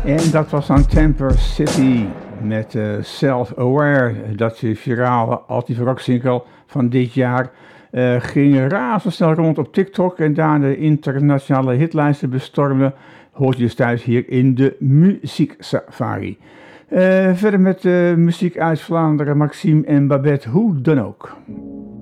En dat was dan Temper City met Self-Aware. Dat virale anti-rock single van dit jaar ging razendsnel rond op TikTok en daar de internationale hitlijsten bestormde. Hoort je dus thuis hier in de Muziek Safari. Verder met muziek uit Vlaanderen, Maxime en Babette, hoe dan ook.